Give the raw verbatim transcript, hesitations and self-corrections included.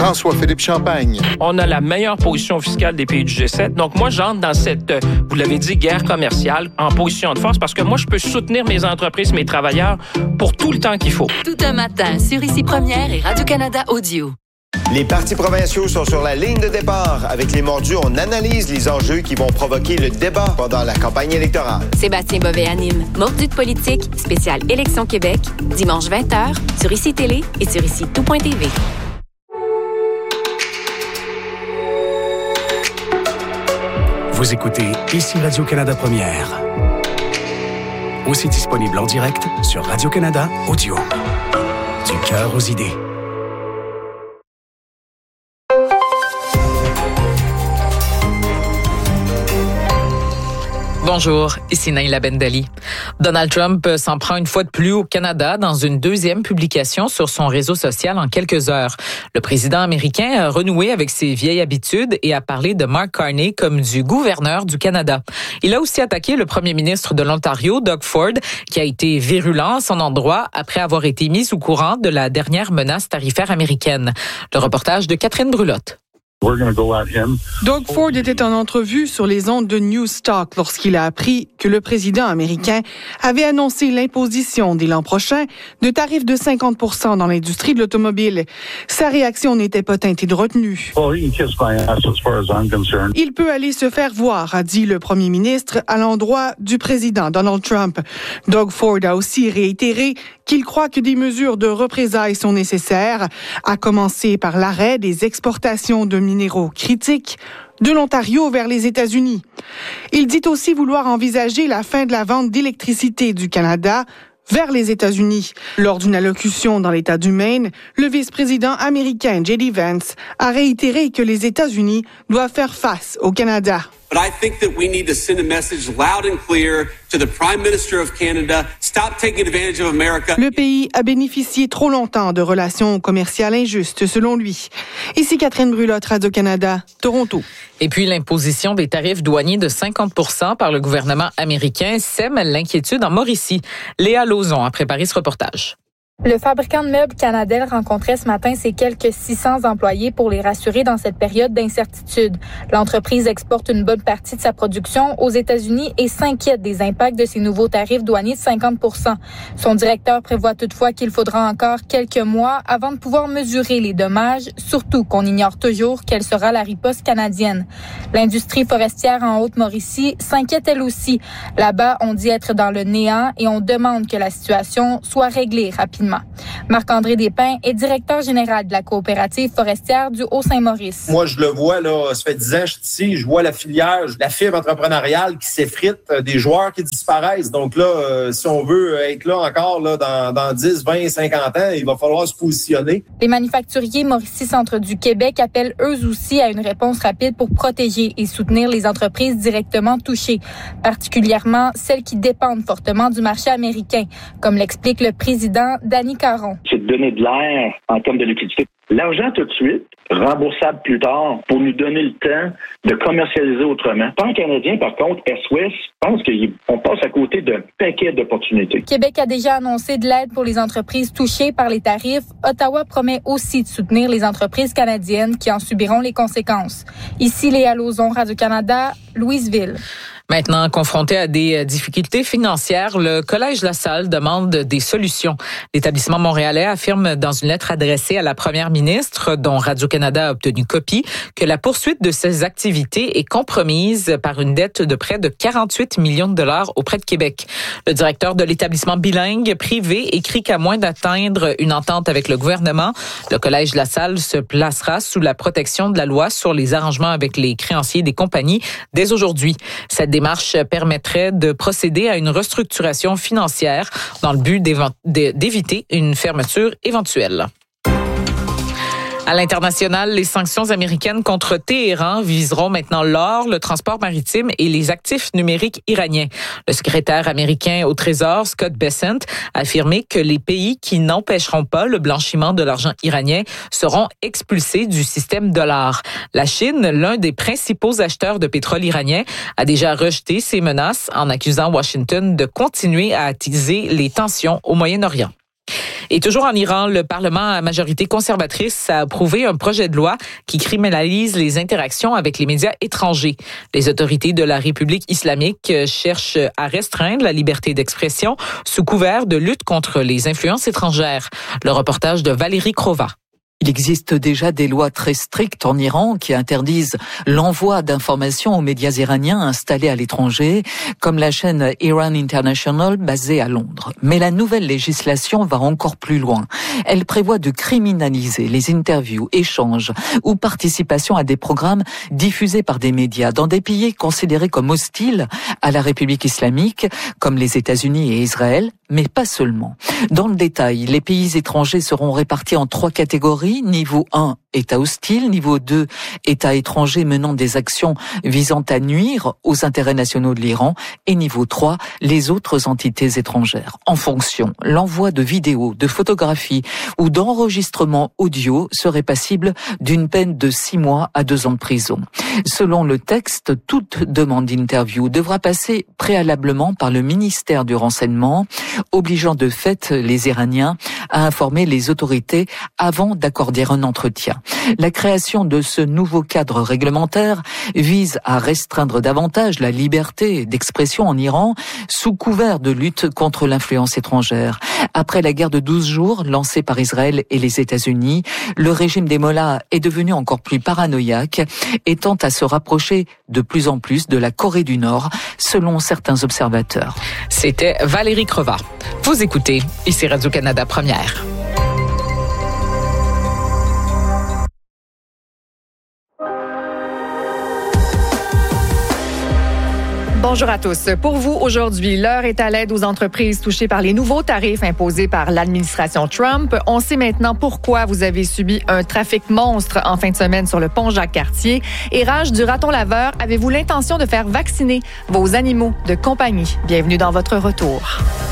François-Philippe Champagne. On a la meilleure position fiscale des pays du G sept. Donc, moi, j'entre dans cette, vous l'avez dit, guerre commerciale en position de force parce que moi, je peux soutenir mes entreprises, mes travailleurs pour tout le temps qu'il faut. Tout un matin sur Ici Première et Radio-Canada Audio. Les partis provinciaux sont sur la ligne de départ. Avec les mordus, on analyse les enjeux qui vont provoquer le débat pendant la campagne électorale. Sébastien Bovet anime Mordus de politique, spécial Élection Québec, dimanche vingt heures, sur Ici Télé et sur ici tout point t v. Vous écoutez Ici Radio-Canada Première. Aussi disponible en direct sur Radio-Canada Audio. Du cœur aux idées. Bonjour, ici Naïla Bendali. Donald Trump s'en prend une fois de plus au Canada dans une deuxième publication sur son réseau social en quelques heures. Le président américain a renoué avec ses vieilles habitudes et a parlé de Mark Carney comme du gouverneur du Canada. Il a aussi attaqué le premier ministre de l'Ontario, Doug Ford, qui a été virulent à son endroit après avoir été mis au courant de la dernière menace tarifaire américaine. Le reportage de Catherine Brulotte. Doug Ford était en entrevue sur les ondes de Newstalk lorsqu'il a appris que le président américain avait annoncé l'imposition dès l'an prochain de tarifs de cinquante pour cent dans l'industrie de l'automobile. Sa réaction n'était pas teintée de retenue. Il peut aller se faire voir, a dit le premier ministre à l'endroit du président Donald Trump. Doug Ford a aussi réitéré qu'il croit que des mesures de représailles sont nécessaires, à commencer par l'arrêt des exportations de minéraux critiques de l'Ontario vers les États-Unis. Il dit aussi vouloir envisager la fin de la vente d'électricité du Canada vers les États-Unis. Lors d'une allocution dans l'État du Maine, le vice-président américain J D Vance a réitéré que les États-Unis doivent faire face au Canada. But I think that we need to send a message loud and clear to the Prime Minister of Canada. Stop taking advantage of America. Le pays a bénéficié trop longtemps de relations commerciales injustes, selon lui. Ici Catherine Brulotte, Radio-Canada, Toronto. Et puis l'imposition des tarifs douaniers de cinquante pour cent par le gouvernement américain sème l'inquiétude en Mauricie. Léa Lauzon a préparé ce reportage. Le fabricant de meubles Canadel rencontrait ce matin ses quelques six cents employés pour les rassurer dans cette période d'incertitude. L'entreprise exporte une bonne partie de sa production aux États-Unis et s'inquiète des impacts de ces nouveaux tarifs douaniers de cinquante pour cent. Son directeur prévoit toutefois qu'il faudra encore quelques mois avant de pouvoir mesurer les dommages, surtout qu'on ignore toujours quelle sera la riposte canadienne. L'industrie forestière en Haute-Mauricie s'inquiète elle aussi. Là-bas, on dit être dans le néant et on demande que la situation soit réglée rapidement. Marc-André Despins est directeur général de la coopérative forestière du Haut-Saint-Maurice. Moi, je le vois, là, ça fait dix ans que je suis ici, je vois la filière, la fibre entrepreneuriale qui s'effrite, des joueurs qui disparaissent. Donc là, euh, si on veut être là encore là, dans, dans dix, vingt, cinquante ans, il va falloir se positionner. Les manufacturiers Mauricie-Centre du Québec appellent eux aussi à une réponse rapide pour protéger et soutenir les entreprises directement touchées, particulièrement celles qui dépendent fortement du marché américain, comme l'explique le président Danny Caron. C'est de donner de l'air en termes de liquidité. L'argent tout de suite, remboursable plus tard, pour nous donner le temps de commercialiser autrement. Pan canadien, par contre, S-Ouest, je pense qu'on passe à côté d'un paquet d'opportunités. Québec a déjà annoncé de l'aide pour les entreprises touchées par les tarifs. Ottawa promet aussi de soutenir les entreprises canadiennes qui en subiront les conséquences. Ici, Léa Lauzon, Radio-Canada, Louisville. Maintenant, confronté à des difficultés financières, le Collège La Salle demande des solutions. L'établissement montréalais affirme dans une lettre adressée à la première ministre, dont Radio-Canada a obtenu copie, que la poursuite de ses activités est compromise par une dette de près de quarante-huit millions de dollars auprès de Québec. Le directeur de l'établissement bilingue privé écrit qu'à moins d'atteindre une entente avec le gouvernement, le Collège La Salle se placera sous la protection de la loi sur les arrangements avec les créanciers des compagnies dès aujourd'hui. Cette démarche permettrait de procéder à une restructuration financière dans le but d'éviter une fermeture éventuelle. À l'international, les sanctions américaines contre Téhéran viseront maintenant l'or, le transport maritime et les actifs numériques iraniens. Le secrétaire américain au Trésor, Scott Bessent, a affirmé que les pays qui n'empêcheront pas le blanchiment de l'argent iranien seront expulsés du système dollar. La Chine, l'un des principaux acheteurs de pétrole iranien, a déjà rejeté ces menaces en accusant Washington de continuer à attiser les tensions au Moyen-Orient. Et toujours en Iran, le Parlement à majorité conservatrice a approuvé un projet de loi qui criminalise les interactions avec les médias étrangers. Les autorités de la République islamique cherchent à restreindre la liberté d'expression sous couvert de lutte contre les influences étrangères. Le reportage de Valérie Crova. Il existe déjà des lois très strictes en Iran qui interdisent l'envoi d'informations aux médias iraniens installés à l'étranger, comme la chaîne Iran International basée à Londres. Mais la nouvelle législation va encore plus loin. Elle prévoit de criminaliser les interviews, échanges ou participations à des programmes diffusés par des médias dans des pays considérés comme hostiles à la République islamique, comme les États-Unis et Israël, mais pas seulement. Dans le détail, les pays étrangers seront répartis en trois catégories. Niveau un, État hostile. Niveau deux, État étranger menant des actions visant à nuire aux intérêts nationaux de l'Iran. Et niveau trois, les autres entités étrangères. En fonction, l'envoi de vidéos, de photographies ou d'enregistrements audio serait passible d'une peine de six mois à deux ans de prison. Selon le texte, toute demande d'interview devra passer préalablement par le ministère du Renseignement, obligeant de fait les Iraniens à informer les autorités avant d'accorder un entretien. La création de ce nouveau cadre réglementaire vise à restreindre davantage la liberté d'expression en Iran sous couvert de lutte contre l'influence étrangère. Après la guerre de douze jours lancée par Israël et les États-Unis, le régime des mollahs est devenu encore plus paranoïaque et tente à se rapprocher de plus en plus de la Corée du Nord, selon certains observateurs. C'était Valérie Creva. Vous écoutez, ici Radio-Canada Première. Bonjour à tous. Pour vous, aujourd'hui, l'heure est à l'aide aux entreprises touchées par les nouveaux tarifs imposés par l'administration Trump. On sait maintenant pourquoi vous avez subi un trafic monstre en fin de semaine sur le pont Jacques-Cartier. Et Rage du raton laveur, avez-vous l'intention de faire vacciner vos animaux de compagnie? Bienvenue dans votre retour.